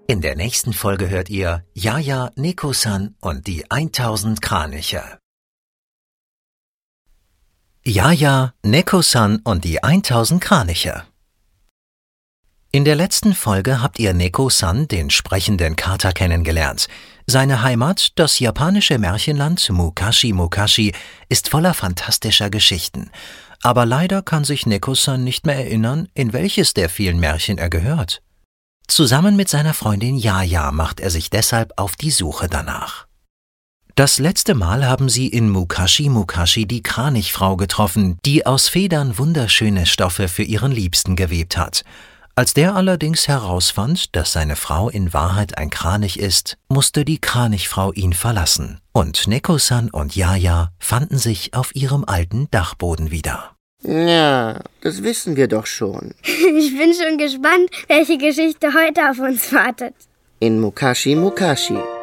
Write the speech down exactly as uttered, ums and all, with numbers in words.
In der nächsten Folge hört ihr Jaja, Neko-san und die tausend Kraniche. Jaja, Neko-san und die tausend Kraniche. In der letzten Folge habt ihr Neko-san, den sprechenden Kater, kennengelernt. Seine Heimat, das japanische Märchenland Mukashi Mukashi, ist voller fantastischer Geschichten. Aber leider kann sich Neko-san nicht mehr erinnern, in welches der vielen Märchen er gehört. Zusammen mit seiner Freundin Jaja macht er sich deshalb auf die Suche danach. Das letzte Mal haben sie in Mukashi Mukashi die Kranichfrau getroffen, die aus Federn wunderschöne Stoffe für ihren Liebsten gewebt hat. Als der allerdings herausfand, dass seine Frau in Wahrheit ein Kranich ist, musste die Kranichfrau ihn verlassen. Und Neko-san und Jaja fanden sich auf ihrem alten Dachboden wieder. Ja, das wissen wir doch schon. Ich bin schon gespannt, welche Geschichte heute auf uns wartet. In Mukashi Mukashi.